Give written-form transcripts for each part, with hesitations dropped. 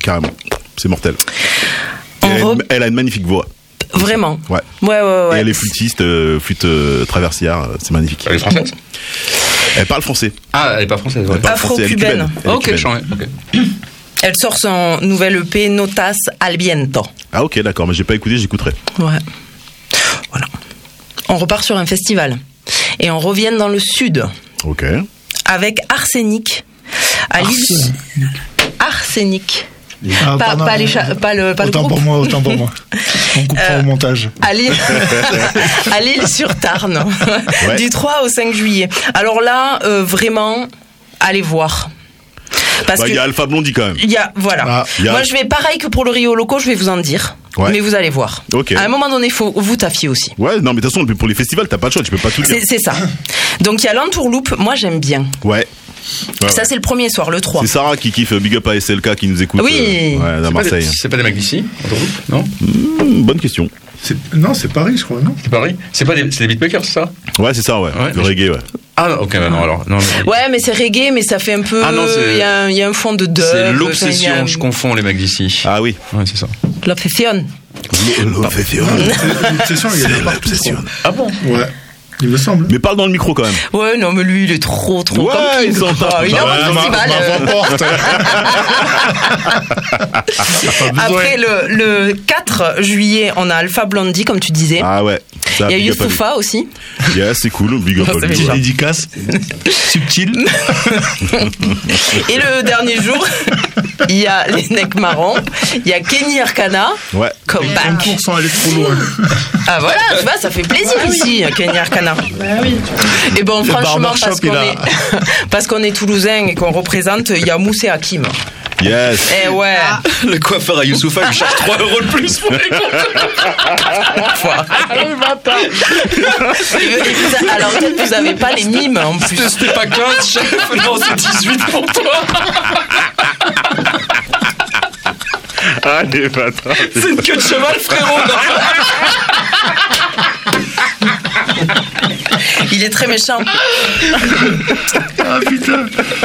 carrément. C'est mortel. Elle a une magnifique voix. Vraiment. Ouais. Et elle est flûtiste, flûte traversière, c'est magnifique. Elle est française ? Elle parle français. Ah, elle est pas française. Ouais. Afro-cubaine. Ok, Elle sort son nouvel EP Notas al Viento. Ah ok, d'accord, mais j'ai pas écouté, j'écouterai. Ouais. Voilà. On repart sur un festival. Et on revient dans le sud. Ok. Avec Arsenic. À l'île. Arsenic. Pas le autant groupe. Autant pour moi. On coupera au montage. À l'île-sur-Tarn. Ouais. Du 3 au 5 juillet. Alors là, vraiment, allez voir. Parce il y a Alpha Blondie quand même. Moi, je vais pareil que pour le Rio Loco, je vais vous en dire. Ouais. Mais vous allez voir. Okay. À un moment donné, il faut vous taffier aussi. Ouais, non, mais de toute façon, pour les festivals, t'as pas le choix, tu peux pas tout dire. C'est ça. Donc, il y a l'Entourloupe. Moi, j'aime bien. Ouais. Ça, c'est le premier soir, le 3. C'est Sarah qui kiffe Big Up à SLK qui nous écoute. Oui. À Marseille. C'est pas des mecs d'ici, non? Bonne question. Non, c'est Paris, je crois, non? C'est Paris? C'est des beatmakers, c'est ça? Ouais, c'est ça, ouais. Le reggae, ouais. Ah, ok, non, alors. Non, mais... Ouais, mais c'est reggae, mais ça fait un peu. Il y a un fond de dub. C'est l'obsession, je confonds les mecs d'ici. Ah oui. Ouais, c'est ça. L'obsession. L'obsession, il y a partout. Ah bon? Ouais. Il me semble. Mais parle dans le micro quand même. Ouais, non, mais lui, il est trop. Ouais, il s'entend. Il est en festival. Après, le 4 juillet, on a Alpha Blondie, comme tu disais. Ah ouais. Il y a Youssoufa aussi. Yeah, c'est cool. Big Up à lui. Petite dédicace. Subtil. Et le dernier jour, il y a les Necks Marrons. Il y a Kenny Arcana. Ouais. Comeback. 100% aller trop loin. Ah voilà, tu vois, ça fait plaisir ici, Kenny Arcana. Et bon, franchement, parce qu'on est toulousain et qu'on représente, il y a Moussé Hakim. Yes. Eh ouais. Le coiffeur à Youssoufa lui charge 3 € de plus pour les Alors peut-être que vous avez pas les mimes en plus. C'était pas 15, chef. Non, c'est 18 pour toi. Ah, les bâtards. C'est une queue de cheval, frérot. Il est très méchant. Ah putain.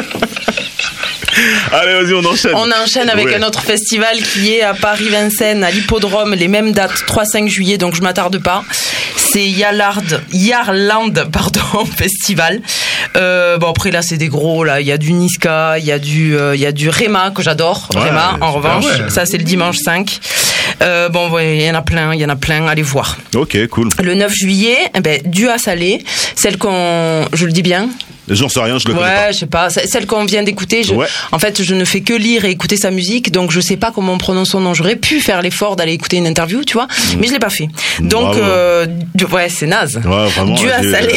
Allez, vas-y, on enchaîne. On enchaîne avec un autre festival qui est à Paris-Vincennes, à l'Hippodrome, les mêmes dates, 3-5 juillet, donc je m'attarde pas. C'est Yarland, Festival. Bon, après, là, c'est des gros, là. Il y a du Niska, il y a du Rema, que j'adore. Ouais, Rema, en revanche. Ouais. Ça, c'est le dimanche 5. Bon, ouais, il y en a plein, allez voir. Ok, cool. Le 9 juillet, du à Salé, celle je le dis bien? J'en sais rien, je le connais pas. Ouais, je sais pas. Celle qu'on vient d'écouter, en fait, je ne fais que lire et écouter sa musique, donc je sais pas comment on prononce son nom. J'aurais pu faire l'effort d'aller écouter une interview, tu vois, mais je l'ai pas fait. Donc, ouais, c'est naze. Ouais, vraiment. Du à Salé,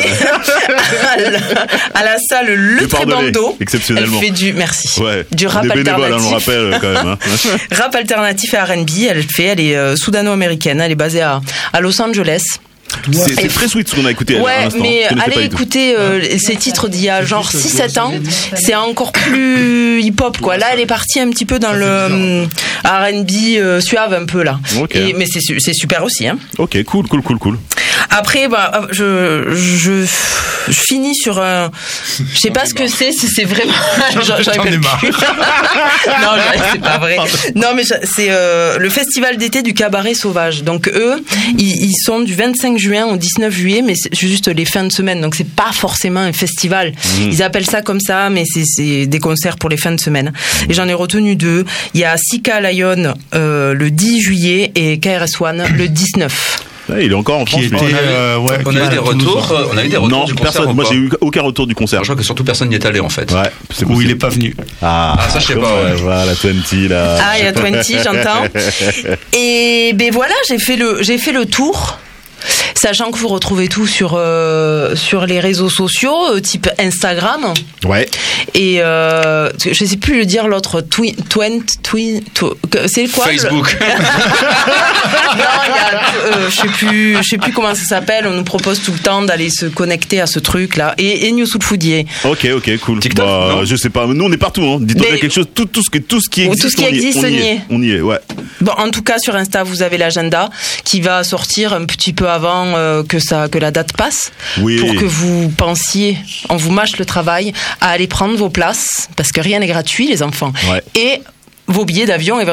à la salle Le Trébando. Exceptionnellement. Elle fait du rap alternatif. On rappelle quand même. Rap alternatif et R&B. Elle est soudano-américaine. Elle est basée à Los Angeles. C'est très sweet ce qu'on a écouté à l'instant. Mais allez écouter ces titres d'il y a genre 6-7 ans. C'est encore plus hip-hop, quoi. Là, elle est partie un petit peu dans le R&B suave un peu, là. Okay. Mais c'est super aussi, hein. Ok, cool. Après, je finis sur un... Je sais pas ce que c'est vraiment... J'en ai marre. Non, c'est pas vrai. Non, mais c'est le festival d'été du Cabaret Sauvage. Donc eux, ils sont du 25 juin au 19 juillet, mais c'est juste les fins de semaine. Donc c'est pas forcément un festival. Ils appellent ça comme ça, mais c'est des concerts pour les fins de semaine. Et j'en ai retenu 2. Il y a Sika Lion le 10 juillet et KRS One le 19. Ouais, il est encore en France. On a eu des retours. Non, du personne. Moi, j'ai eu aucun retour du concert. Je crois que surtout personne n'y est allé en fait. Ouais. Ou il est pas venu. Ah, ça je sais pas. Ouais. Voilà, 20 là. Ah, il y a 20, j'entends. Et ben voilà, j'ai fait le tour. Sachant que vous retrouvez tout sur les réseaux sociaux, type Instagram. Ouais. Et je sais plus le dire l'autre. C'est quoi? Facebook. Non, je sais plus comment ça s'appelle. On nous propose tout le temps d'aller se connecter à ce truc là. Et New Soul Foodier. Ok, cool. TikTok, je sais pas. Nous on est partout. Hein. Dites-moi quelque chose. Tout ce qui existe. On y est. Ouais. Bon, en tout cas sur Insta vous avez l'agenda qui va sortir un petit peu avant que la date passe, pour que vous pensiez, on vous mâche le travail à aller prendre vos places parce que rien n'est gratuit les enfants, et vos billets d'avion